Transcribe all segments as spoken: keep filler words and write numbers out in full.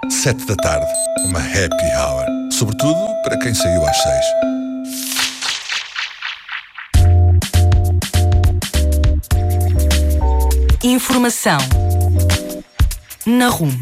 Sete da tarde, uma happy hour. Sobretudo para quem saiu às seis. Informação na Rume.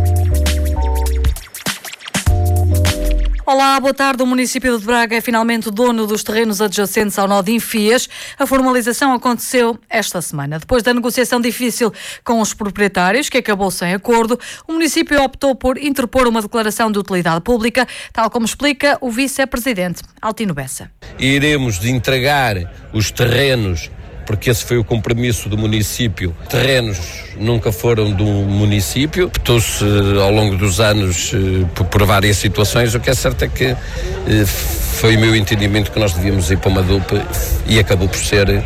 Olá, boa tarde. O município de Braga é finalmente dono dos terrenos adjacentes ao nó de Enfias. A formalização aconteceu esta semana. Depois da negociação difícil com os proprietários, que acabou sem acordo, o município optou por interpor uma declaração de utilidade pública, tal como explica o vice-presidente Altino Bessa. Iremos de entregar os terrenos, porque esse foi o compromisso do município. Terrenos nunca foram do município, optou-se ao longo dos anos por, por várias situações. O que é certo é que foi o meu entendimento que nós devíamos ir para uma D U P e acabou por ser,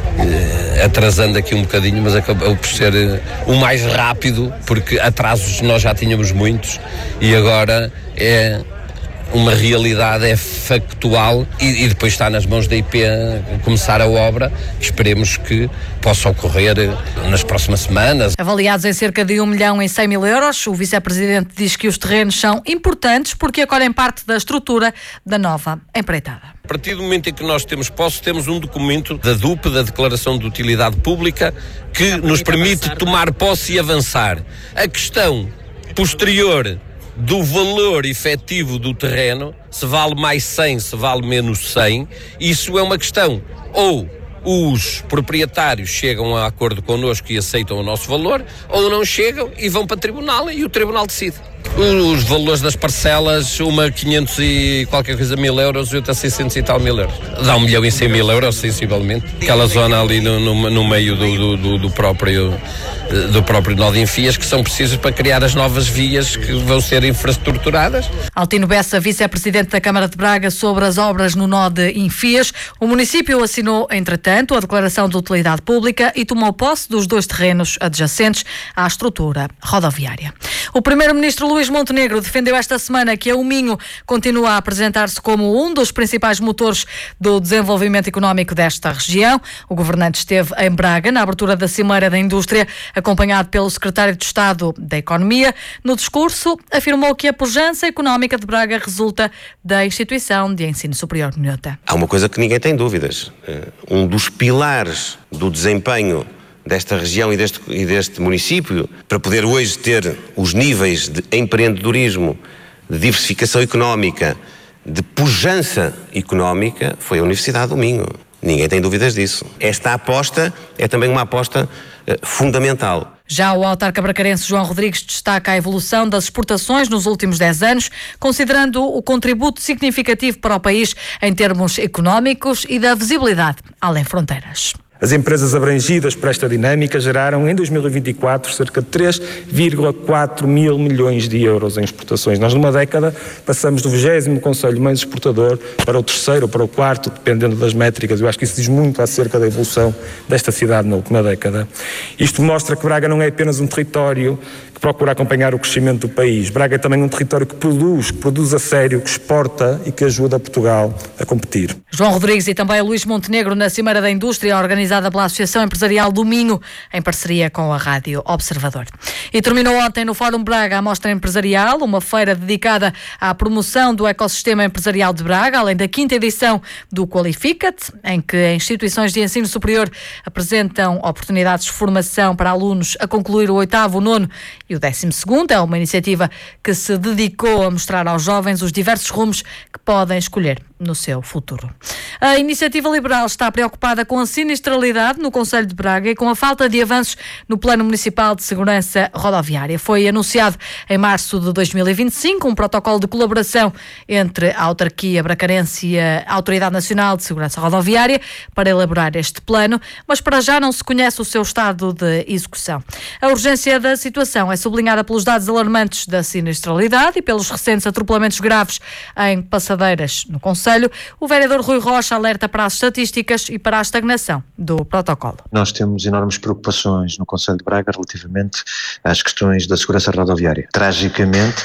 atrasando aqui um bocadinho, mas acabou por ser o mais rápido, porque atrasos nós já tínhamos muitos e agora é uma realidade, é factual e, e depois está nas mãos da I P começar a obra, que esperemos que possa ocorrer nas próximas semanas. Avaliados em cerca de um milhão e cem mil euros, o vice-presidente diz que os terrenos são importantes porque acolhem parte da estrutura da nova empreitada. A partir do momento em que nós temos posse, temos um documento da D U P, da Declaração de Utilidade Pública, que nos permite tomar posse e avançar. A questão posterior do valor efetivo do terreno, se vale mais cem, se vale menos cem, isso é uma questão. Ou os proprietários chegam a acordo connosco e aceitam o nosso valor, ou não chegam e vão para o tribunal e o tribunal decide. Os valores das parcelas, uma quinhentos e qualquer coisa mil euros e outra seiscentos e tal mil euros. Dá um milhão e cem mil euros, sensivelmente. Aquela zona ali no, no, no meio do, do, do próprio do próprio nó de Enfias, que são precisos para criar as novas vias que vão ser infraestruturadas. Altino Bessa, vice-presidente da Câmara de Braga, sobre as obras no nó de Enfias. O município assinou, entretanto, a declaração de utilidade pública e tomou posse dos dois terrenos adjacentes à estrutura rodoviária. O primeiro-ministro Luís Montenegro defendeu esta semana que a O Minho continua a apresentar-se como um dos principais motores do desenvolvimento económico desta região. O governante esteve em Braga, na abertura da Cimeira da Indústria, acompanhado pelo secretário de Estado da Economia. No discurso, afirmou que a pujança económica de Braga resulta da instituição de ensino superior de Nhota. Há uma coisa que ninguém tem dúvidas. Um dos pilares do desempenho desta região e deste, e deste município, para poder hoje ter os níveis de empreendedorismo, de diversificação económica, de pujança económica, foi a Universidade do Minho. Ninguém tem dúvidas disso. Esta aposta é também uma aposta eh, fundamental. Já o autarca bracarense João Rodrigues destaca a evolução das exportações nos últimos dez anos, considerando o contributo significativo para o país em termos económicos e da visibilidade além fronteiras. As empresas abrangidas por esta dinâmica geraram, em dois mil e vinte e quatro, cerca de três vírgula quatro mil milhões de euros em exportações. Nós, numa década, passamos do vigésimo concelho mais exportador para o terceiro ou para o quarto, dependendo das métricas. Eu acho que isso diz muito acerca da evolução desta cidade na última década. Isto mostra que Braga não é apenas um território que procura acompanhar o crescimento do país. Braga é também um território que produz, que produz a sério, que exporta e que ajuda Portugal a competir. João Rodrigues e também Luís Montenegro na Cimeira da Indústria, organizada pela Associação Empresarial do Minho, em parceria com a Rádio Observador. E terminou ontem no Fórum Braga a Mostra Empresarial, uma feira dedicada à promoção do ecossistema empresarial de Braga, além da quinta edição do Qualifica-te, em que instituições de ensino superior apresentam oportunidades de formação para alunos a concluir o oitavo, o nono e o décimo segundo. É uma iniciativa que se dedicou a mostrar aos jovens os diversos rumos que podem escolher no seu futuro. A Iniciativa Liberal está preocupada com a sinistralidade no Concelho de Braga e com a falta de avanços no Plano Municipal de Segurança Rodoviária. Foi anunciado em março de dois mil e vinte e cinco um protocolo de colaboração entre a autarquia bracarense e a Autoridade Nacional de Segurança Rodoviária para elaborar este plano, mas para já não se conhece o seu estado de execução. A urgência da situação é sublinhada pelos dados alarmantes da sinistralidade e pelos recentes atropelamentos graves em passadeiras no Concelho. O vereador Rui Rocha alerta para as estatísticas e para a estagnação do protocolo. Nós temos enormes preocupações no Concelho de Braga relativamente às questões da segurança rodoviária. Tragicamente,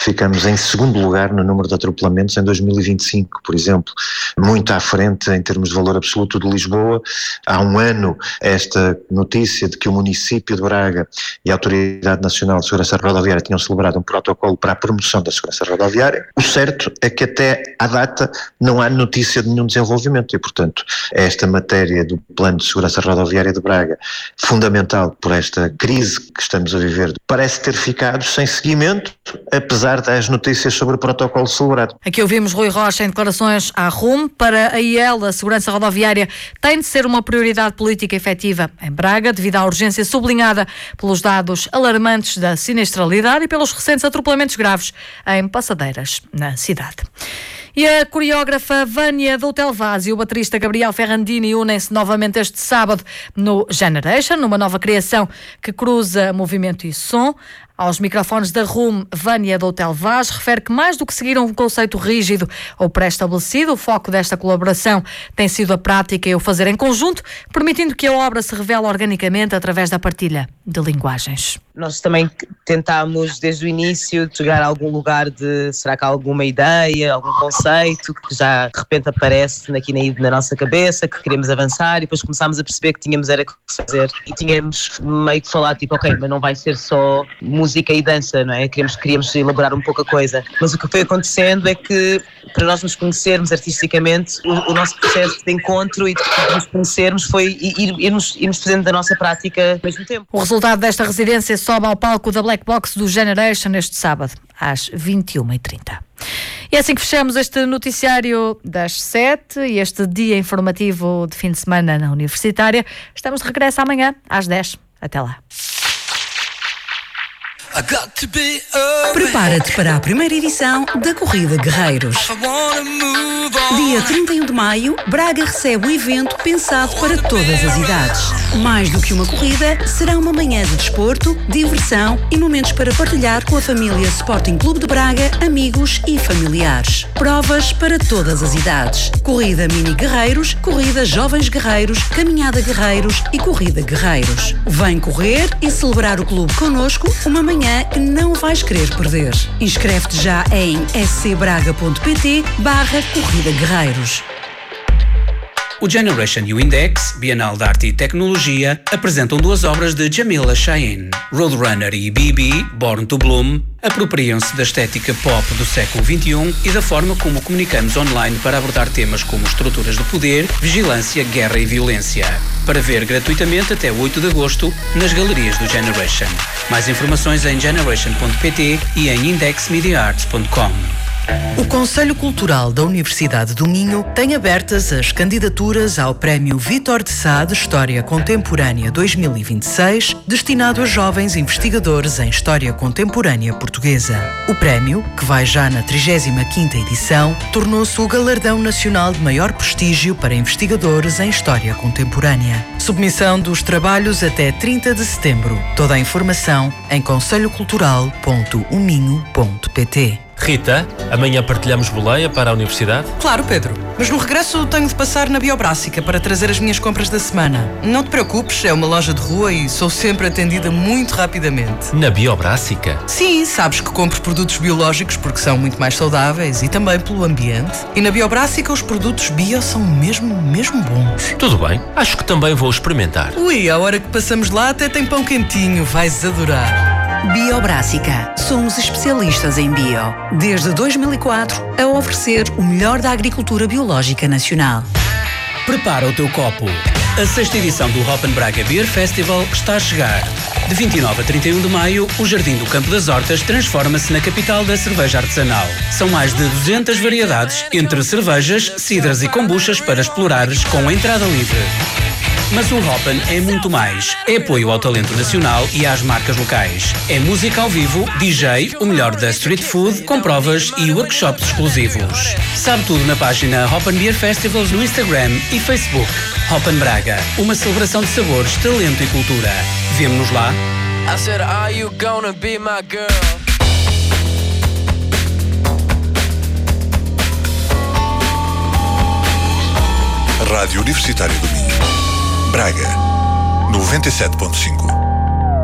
ficamos em segundo lugar no número de atropelamentos em dois mil e vinte e cinco, por exemplo, muito à frente em termos de valor absoluto de Lisboa. Há um ano esta notícia de que o município de Braga e a Autoridade Nacional de Segurança Rodoviária tinham celebrado um protocolo para a promoção da segurança rodoviária. O certo é que até à data não há notícia de nenhum desenvolvimento e, portanto, esta matéria do Plano de Segurança Rodoviária de Braga, fundamental por esta crise que estamos a viver, parece ter ficado sem seguimento, apesar das notícias sobre o protocolo celebrado. Aqui ouvimos Rui Rocha em declarações à R U M. Para a I E L, a segurança rodoviária tem de ser uma prioridade política efetiva em Braga, devido à urgência sublinhada pelos dados alarmantes da sinistralidade e pelos recentes atropelamentos graves em passadeiras na cidade. E a coreógrafa Vânia do Hotel Vaz e o baterista Gabriel Ferrandini unem-se novamente este sábado no Generation, numa nova criação que cruza movimento e som. Aos microfones da R U M, Vânia do Hotel Vaz refere que mais do que seguir um conceito rígido ou pré-estabelecido, o foco desta colaboração tem sido a prática e o fazer em conjunto, permitindo que a obra se revele organicamente através da partilha de linguagens. Nós também tentámos desde o início chegar a algum lugar de, será que há alguma ideia, algum conceito que já de repente aparece aqui na, na nossa cabeça, que queremos avançar, e depois começámos a perceber que tínhamos era que fazer e tínhamos meio que falar tipo, ok, mas não vai ser só música e dança, não é? Queríamos, queríamos elaborar um pouco a coisa, mas o que foi acontecendo é que para nós nos conhecermos artisticamente, o, o nosso processo de encontro e de nos conhecermos foi ir, irmos, irmos fazendo da nossa prática ao mesmo tempo. O resultado desta residência sobe ao palco da Black Box do Generation este sábado, às vinte e uma e trinta. E é assim que fechamos este noticiário das sete e este dia informativo de fim de semana na Universitária. Estamos de regresso amanhã, às dez. Até lá. Prepara-te para a primeira edição da Corrida Guerreiros. Dia trinta e um de maio, Braga recebe um evento pensado para todas as idades. Mais do que uma corrida, será uma manhã de desporto, diversão e momentos para partilhar com a família Sporting Clube de Braga, amigos e familiares. Provas para todas as idades. Corrida Mini Guerreiros, Corrida Jovens Guerreiros, Caminhada Guerreiros e Corrida Guerreiros. Vem correr e celebrar o clube connosco uma manhã que não vais querer perder. Inscreve-te já em scbraga.pt barra Corrida Guerreiros. O Generation e o Index, Bienal de Arte e Tecnologia, apresentam duas obras de Jamila Shahin. Roadrunner e B B, Born to Bloom, apropriam-se da estética pop do século vinte e um e da forma como comunicamos online para abordar temas como estruturas de poder, vigilância, guerra e violência. Para ver gratuitamente até oito de agosto nas galerias do Generation. Mais informações em generation ponto pt e em index media arts ponto com. O Conselho Cultural da Universidade do Minho tem abertas as candidaturas ao Prémio Vítor de Sá de História Contemporânea dois mil e vinte e seis, destinado a jovens investigadores em História Contemporânea Portuguesa. O prémio, que vai já na trigésima quinta edição, tornou-se o galardão nacional de maior prestígio para investigadores em História Contemporânea. Submissão dos trabalhos até trinta de setembro. Toda a informação em conselho cultural ponto o minho ponto pt. Rita, amanhã partilhamos boleia para a universidade? Claro, Pedro. Mas no regresso tenho de passar na Biobrássica para trazer as minhas compras da semana. Não te preocupes, é uma loja de rua e sou sempre atendida muito rapidamente. Na Biobrássica? Sim, sabes que compro produtos biológicos porque são muito mais saudáveis e também pelo ambiente. E na Biobrássica os produtos bio são mesmo, mesmo bons. Tudo bem, acho que também vou experimentar. Ui, a hora que passamos lá até tem pão quentinho, vais adorar. Biobrássica. Somos especialistas em bio. Desde dois mil e quatro, a oferecer o melhor da agricultura biológica nacional. Prepara o teu copo. A sexta edição do Hoppen Braga Beer Festival está a chegar. De vinte e nove a trinta e um de maio, o Jardim do Campo das Hortas transforma-se na capital da cerveja artesanal. São mais de duzentas variedades, entre cervejas, cidras e kombuchas para explorares com a entrada livre. Mas o Hoppen é muito mais. É apoio ao talento nacional e às marcas locais. É música ao vivo, D J, o melhor da street food, com provas e workshops exclusivos. Sabe tudo na página Hoppen Beer Festivals no Instagram e Facebook. Hoppen Braga, uma celebração de sabores, talento e cultura. Vemo-nos lá. I said, are you gonna be my girl? Rádio Universitária do Minho. Braga, noventa e sete ponto cinco.